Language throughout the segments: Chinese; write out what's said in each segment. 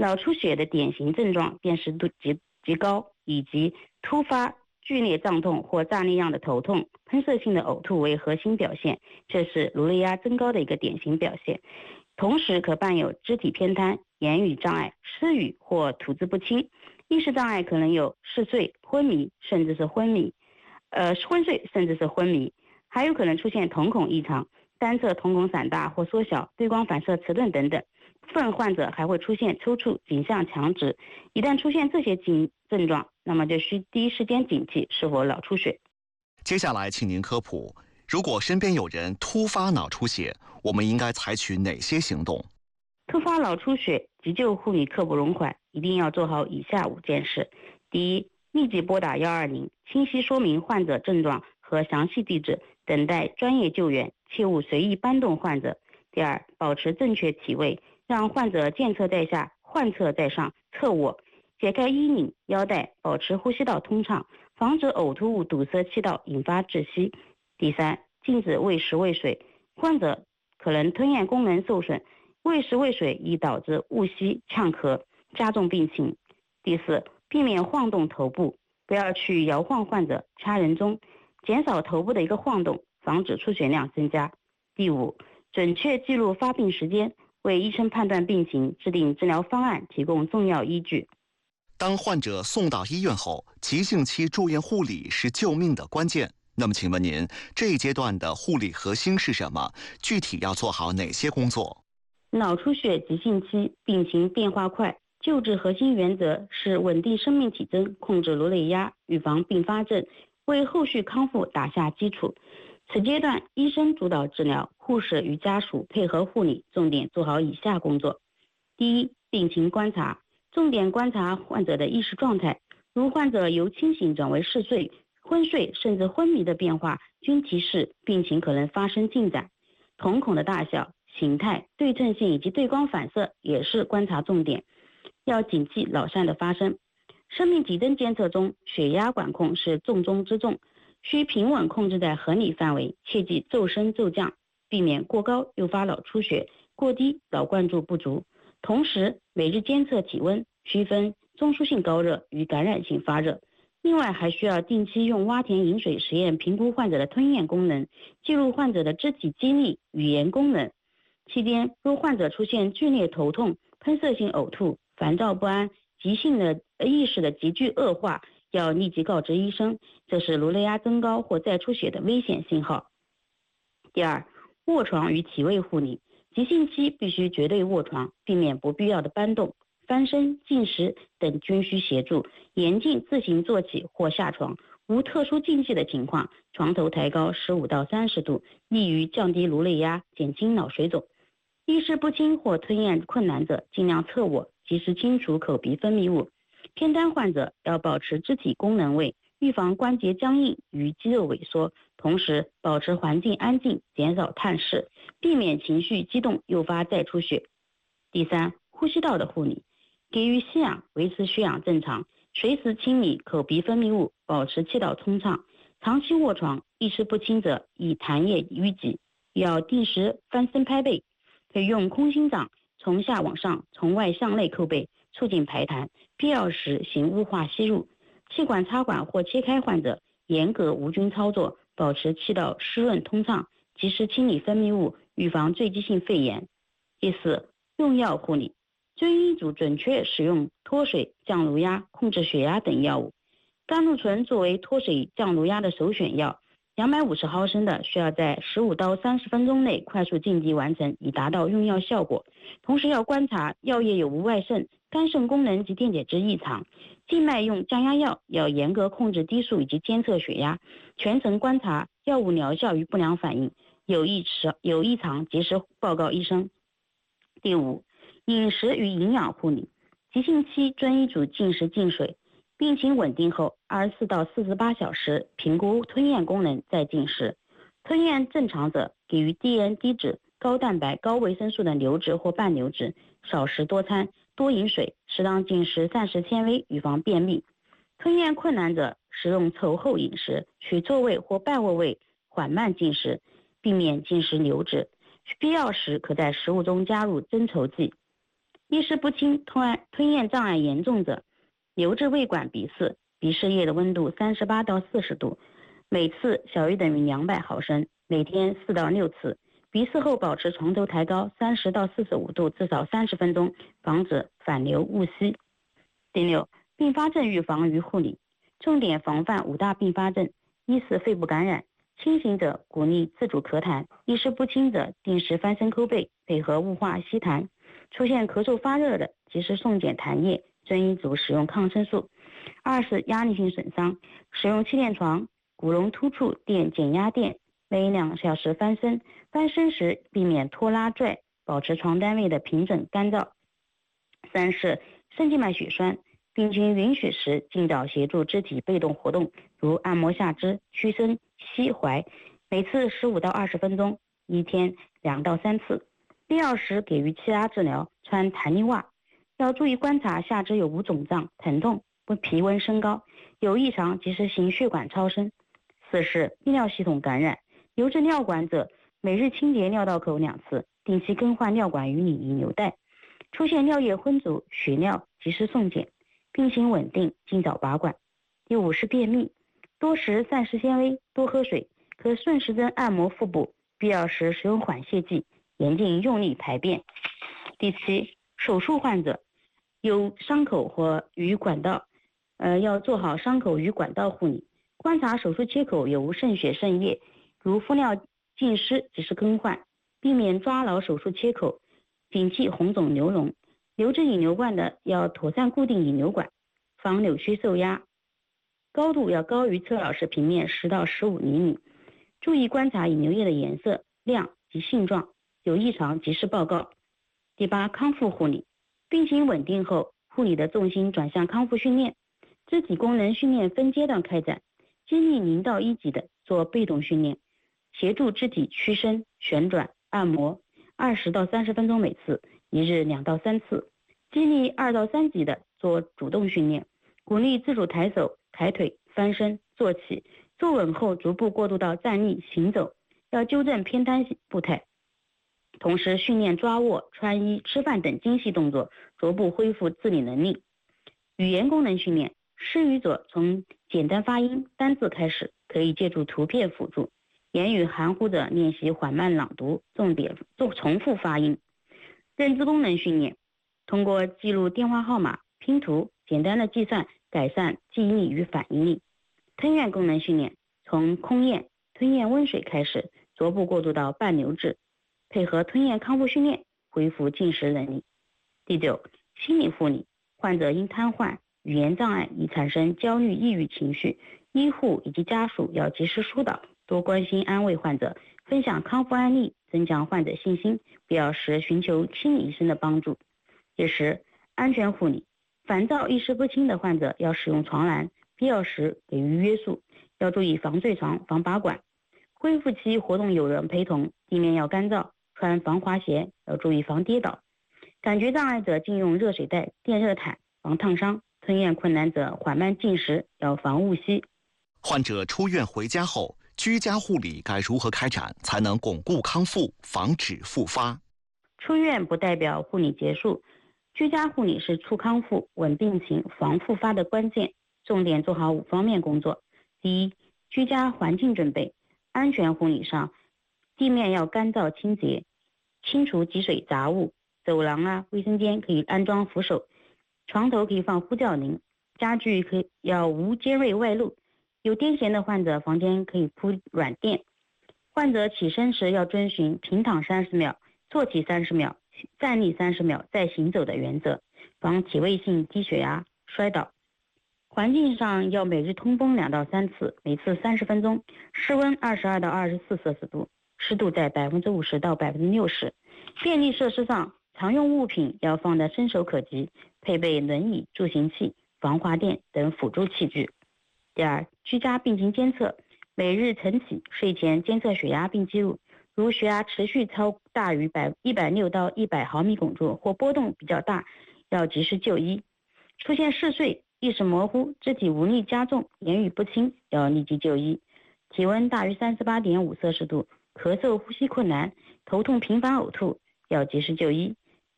脑出血的典型症状辨识度极高，以及突发剧烈胀痛或炸裂样的头痛、喷射性的呕吐为核心表现，这是颅内压增高的一个典型表现。同时可伴有肢体偏瘫、言语障碍、失语或吐字不清。意识障碍可能有嗜睡、昏迷，甚至是昏迷，昏睡甚至是昏迷，还有可能出现瞳孔异常，单侧瞳孔散大或缩小，对光反射迟钝等等。部分患者还会出现抽搐、颈项强直。一旦出现这些症状，那么就需第一时间警惕是否脑出血。 接下来请您科普，如果身边有人突发脑出血，我们应该采取哪些行动？ 突发脑出血，急救护理刻不容缓，一定要做好以下5件事。第一，立即拨打120，清晰说明患者症状和详细地址，等待专业救援，切勿随意搬动患者。第二，保持正确体位，让患者健侧在下，患侧在上，侧卧，解开衣领、腰带，保持呼吸道通畅，防止呕吐物堵塞气道引发窒息。第三，禁止喂食喂水，患者可能吞咽功能受损，喂食喂水易导致误吸、呛咳，加重病情。第四，避免晃动头部，不要去摇晃患者、掐人中，减少头部的一个晃动，防止出血量增加。第五，准确记录发病时间，为医生判断病情、制定治疗方案提供重要依据。 当患者送到医院后，急性期住院护理是救命的关键。那么请问您，这一阶段的护理核心是什么？具体要做好哪些工作？ 脑出血急性期病情变化快，救治核心原则是稳定生命体征，控制颅内压，预防并发症，为后续康复打下基础。此阶段，医生主导治疗，护士与家属配合护理，重点做好以下工作。第一，病情观察，重点观察患者的意识状态，如患者由清醒转为嗜睡、昏睡甚至昏迷的变化，均提示病情可能发生进展。瞳孔的大小、形态、对称性以及对光反射也是观察重点，要警惕脑疝的发生。生命体征监测中，血压管控是重中之重，需平稳控制在合理范围，切忌骤升骤降，避免过高诱发脑出血，过低脑灌注不足。同时，每日监测体温，区分中枢性高热与感染性发热。另外，还需要定期用洼田饮水实验评估患者的吞咽功能，记录患者的肢体肌力、语言功能。期间，若患者出现剧烈头痛、喷射性呕吐、烦躁不安、急性的意识的急剧恶化，要立即告知医生，这是颅内压增高或再出血的危险信号。第二，卧床与体位护理，急性期必须绝对卧床，避免不必要的搬动、翻身、进食等均需协助，严禁自行坐起或下床。无特殊禁忌的情况，床头抬高15到30度，利于降低颅内压，减轻脑水肿。意识不清或吞咽困难者，尽量侧卧，及时清除口鼻分泌物。偏瘫患者要保持肢体功能位，预防关节僵硬与肌肉萎缩，同时保持环境安静，减少探视，避免情绪激动诱发再出血。第三，呼吸道的护理，给予吸氧，维持血氧正常，随时清理口鼻分泌物，保持气道通畅。长期卧床，意识不清者易痰液淤积，要定时翻身拍背，可以用空心掌从下往上、从外向内扣背，促进排痰，必要时行雾化吸入。气管插管或切开患者，严格无菌操作，保持气道湿润通畅，及时清理分泌物，预防坠积性肺炎。第四，用药护理，遵医嘱准确使用脱水、降颅压、控制血压等药物。甘露醇作为脱水降颅压的首选药，250毫升的需要在15到30分钟内快速禁忌完成，以达到用药效果。同时要观察药液有无外渗、肝肾功能及电解质异常。静脉用降压药要严格控制滴数以及监测血压，全程观察药物疗效与不良反应，有异常及时报告医生。第五，饮食与营养护理，急性期遵医嘱禁食禁水，病情稳定后24到48小时评估吞咽功能再进食。吞咽正常者给予低盐低脂、高蛋白、高维生素的流质或半流质，少食多餐，多饮水，适当进食膳食纤维，预防便秘。吞咽困难者食用稠厚饮食，取错位或半卧位，缓慢进食，避免进食流质。必要时可在食物中加入增稠剂。 意识不清、吞咽障碍严重者，留置胃管鼻饲，鼻饲液的温度38到40度，每次小于等于200毫升，每天4到6次。鼻饲后保持床头抬高30到45度，至少30分钟，防止反流误吸。第六，并发症预防与护理，重点防范5大并发症：一是肺部感染，清醒者鼓励自主咳痰，意识不清者定时翻身抠背，配合雾化吸痰。出现咳嗽发热的，及时送检痰液，遵医嘱使用抗生素。二是压力性损伤，使用气垫床，骨龙突触垫减压垫，每2小时翻身，翻身时避免拖拉拽，保持床单位的平整干燥。三是肾静脉血栓，病情允许时尽早协助肢体被动活动，如按摩下肢、屈伸、膝踝，每次15到20分钟，一天2到3次。必要时给予气压治疗，穿弹力袜。要注意观察下肢有无肿胀、疼痛、皮温升高，有异常及时行血管超声。四是泌尿系统感染，留置尿管者每日清洁尿道口2次，定期更换尿管与引流带。出现尿液浑浊、血尿，及时送检，病情稳定，尽早拔管。第五是便秘，多食膳食纤维，多喝水，可顺时针按摩腹部，必要时使用缓泻剂，严禁用力排便。第七，手术患者有伤口或与管道，要做好伤口与管道护理，观察手术切口有无渗血渗液，如敷尿浸湿及时更换，避免抓牢手术切口，警惕红肿流脓。留置引流管的要妥善固定引流管，防扭曲受压，高度要高于侧老式平面10到15厘米。注意观察引流液的颜色、量及性状，有异常及时报告。第八，康复护理，病情稳定后，护理的重心转向康复训练，肢体功能训练分阶段开展，经历0到1级的做被动训练，协助肢体屈伸、旋转、按摩，20到30分钟每次，一日2到3次。经历2到3级的做主动训练，鼓励自主抬手、抬腿、翻身、坐起，坐稳后逐步过渡到站立、行走，要纠正偏瘫步态。同时训练抓握、穿衣、吃饭等精细动作，逐步恢复自理能力。语言功能训练，失语者从简单发音、单字开始，可以借助图片辅助；言语含糊者练习缓慢朗读，重复发音。认知功能训练，通过记录电话号码、拼图、简单的计算，改善记忆力与反应力。吞咽功能训练，从空咽、吞咽温水开始，逐步过渡到半流质，配合吞咽康复训练，恢复进食能力。第九，心理护理，患者因瘫痪、语言障碍易产生焦虑、抑郁情绪，医护以及家属要及时疏导，多关心安慰患者，分享康复案例，增强患者信心，必要时寻求心理医生的帮助。第十，安全护理，烦躁意识不清的患者要使用床栏，必要时给予约束，要注意防坠床、防拔管。恢复期活动有人陪同，地面要干燥，穿防滑鞋，要注意防跌倒。感觉障碍者禁用热水袋、电热毯，防烫伤。吞咽困难者缓慢进食，要防误吸。 患者出院回家后，居家护理该如何开展，才能巩固康复，防止复发？ 出院不代表护理结束，居家护理是促康复、稳病情、防复发的关键，重点做好5方面工作。第一，居家环境准备。安全护理上，地面要干燥清洁，清除积水杂物，走廊卫生间可以安装扶手，床头可以放呼叫铃，家具要无尖锐外露，有癫痫的患者房间可以铺软垫。患者起身时要遵循平躺30秒、坐起30秒、站立30秒再行走的原则，防体位性低血压、摔倒。环境上要每日通风2到3次，每次30分钟，室温22到24摄氏度，湿度在50%到60%。便利设施上，常用物品要放在伸手可及，配备轮椅、助行器、防滑垫等辅助器具。第二，居家病情监测，每日晨起、睡前监测血压并记录，如血压持续大于160到100毫米汞柱或波动比较大，要及时就医。出现嗜睡、意识模糊、肢体无力加重、言语不清，要立即就医。体温大于38.5摄氏度，咳嗽、呼吸困难、头痛、频繁呕吐，要及时就医。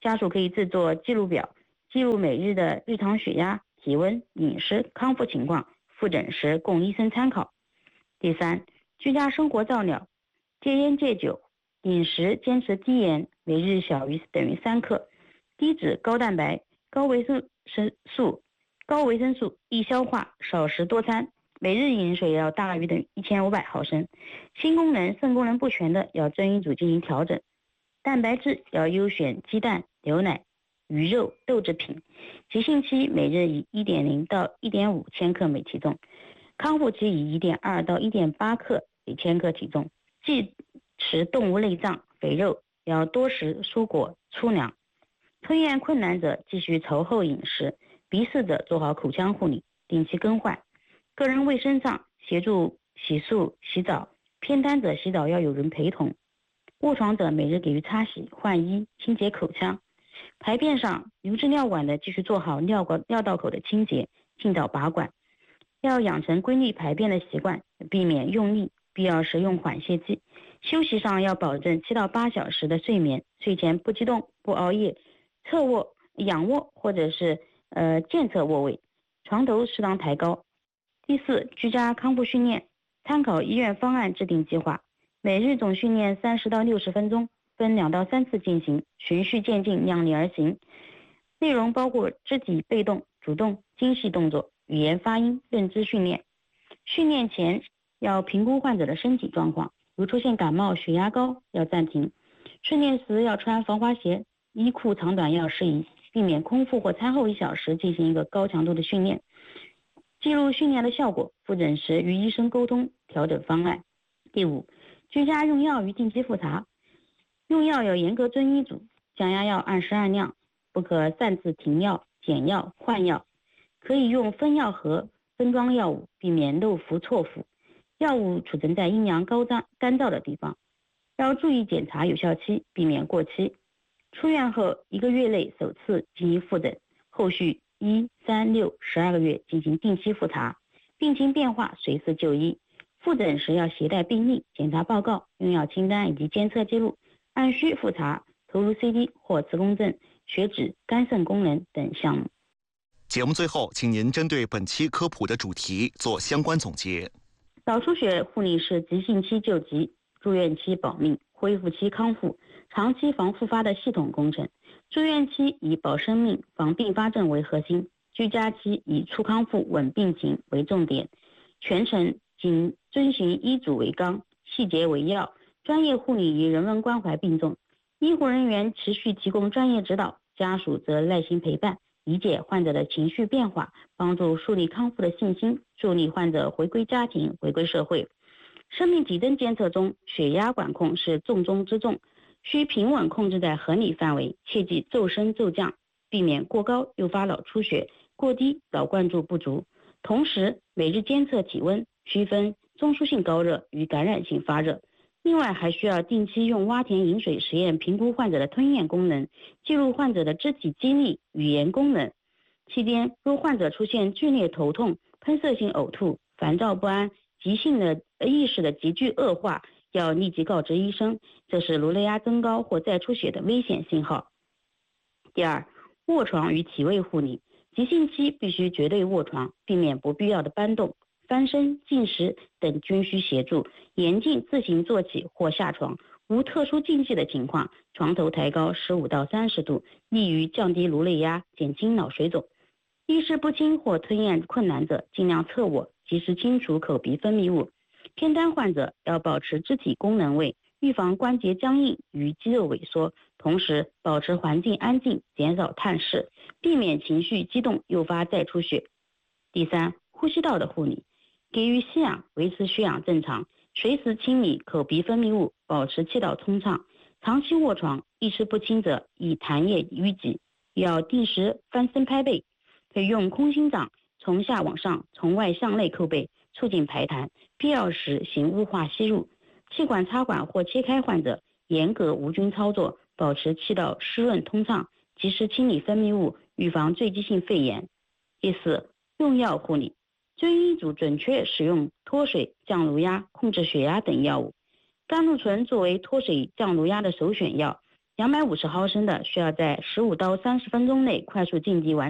家属可以制作记录表，记录每日的日常血压、体温、饮食、康复情况，复诊时供医生参考。第三，居家生活照料，戒烟戒酒，饮食坚持低盐，每日小于等于3克，低脂高蛋白、高维生素，易消化，少食多餐，每日饮水要大于等于1500毫升。心功能、肾功能不全的要遵医嘱进行调整。蛋白质要优选鸡蛋、牛奶、鱼肉、豆制品。急性期每日以 1.0 到 1.5 千克每体重，康复期以 1.2 到 1.8 克每千克体重。忌吃动物内脏、肥肉，要多食蔬果、粗粮。吞咽困难者继续稠厚饮食，鼻饲者做好口腔护理，定期更换。个人卫生上协助洗漱、洗澡，偏瘫者洗澡要有人陪同。卧床者每日给予擦洗、换衣、清洁口腔。排便上，留置尿管的继续做好尿道口的清洁，尽早拔管。要养成规律排便的习惯，避免用力，必要时用缓泻剂。休息上要保证7到8小时的睡眠，睡前不激动、不熬夜，侧卧、仰卧或者是健侧卧位，床头适当抬高。第四，居家康复训练，参考医院方案制定计划，每日总训练30到60分钟，分2到3次进行，循序渐进，量力而行。内容包括肢体被动、主动、精细动作、语言发音、认知训练。训练前要评估患者的身体状况，如出现感冒、血压高要暂停。训练时要穿防滑鞋，衣裤长短要适宜，避免空腹或餐后1小时进行一个高强度的训练。记录训练的效果，复诊时与医生沟通调整方案。第五，居家用药与定期复查，用药要严格遵医嘱，降压药按时按量，不可擅自停药、减药、换药。可以用分药盒分装药物，避免漏服错服。药物储存在阴阳干燥的地方，要注意检查有效期，避免过期。出院后1个月内首次进行复诊，后续1、3、6、12个月进行定期复查，病情变化随时就医。复诊时要携带病历、检查报告、用药清单以及监测记录，按需复查头颅 CD 或磁共振、血脂、肝肾功能等项目。 节目最后，请您针对本期科普的主题做相关总结。 脑出血护理是急性期救急、住院期保命、恢复期康复、长期防复发的系统工程。住院期以保生命、防并发症为核心，居家期以促康复、稳病情为重点。全程仅遵循医嘱为纲，细节为要，专业护理与人文关怀并重。医护人员持续提供专业指导，家属则耐心陪伴，理解患者的情绪变化，帮助树立康复的信心，助力患者回归家庭、回归社会。生命体征监测中，血压管控是重中之重，需平稳控制在合理范围，切忌骤升骤降，避免过高诱发脑出血，过低脑灌注不足。同时，每日监测体温，区分中枢性高热与感染性发热。另外，还需要定期用洼田饮水实验评估患者的吞咽功能，记录患者的肢体肌力、语言功能。期间，若患者出现剧烈头痛、喷射性呕吐、烦躁不安、急性的意识的急剧恶化，要立即告知医生，这是颅内压增高或再出血的危险信号。第二，卧床与体位护理，急性期必须绝对卧床，避免不必要的搬动、翻身、进食等均需协助，严禁自行坐起或下床。无特殊禁忌的情况，床头抬高15到30度，利于降低颅内压，减轻脑水肿。意识不清或吞咽困难者，尽量侧卧，及时清除口鼻分泌物。偏瘫患者要保持肢体功能位，预防关节僵硬与肌肉萎缩，同时保持环境安静，减少探视，避免情绪激动诱发再出血。第三，呼吸道的护理，给予吸氧，维持血氧正常，随时清理口鼻分泌物，保持气道通畅。长期卧床，意识不清者易痰液淤积，要定时翻身拍背，可以用空心掌从下往上、从外向内扣背，促进排痰，必要时行雾化吸入。气管插管或切开患者，严格无菌操作，保持气道湿润通畅，及时清理分泌物，预防坠积性肺炎。第四，用药护理，遵医嘱准确使用脱水、降颅压、控制血压等药物。甘露醇作为脱水降颅压的首选药， 250毫升的需要在15到30分钟内快速晋级完成。